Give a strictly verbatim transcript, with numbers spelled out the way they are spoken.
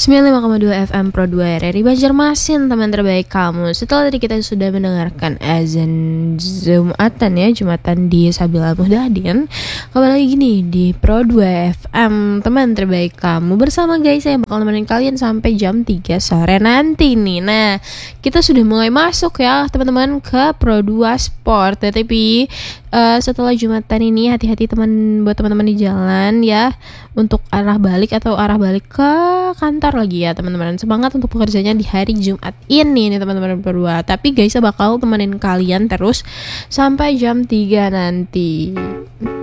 sembilan puluh lima koma dua F M Pro dua R R I Banjarmasin, teman terbaik kamu. Setelah tadi kita sudah mendengarkan azan Jumatan ya, Jumatan di Sabila Muhdadin. Kembali lagi nih di Pro dua F M, teman terbaik kamu. Bersama guys, saya bakal nemenin kalian sampai jam tiga sore nanti nih. Nah, kita sudah mulai masuk ya teman-teman ke Pro dua Sport. Tapi uh, setelah Jumatan ini hati-hati teman, buat teman-teman di jalan ya, untuk arah balik atau arah balik ke kantor lagi ya teman-teman. Semangat untuk pekerjaannya di hari Jumat ini nih teman-teman berdua. Tapi guys, saya bakal temenin kalian terus sampai jam tiga nanti.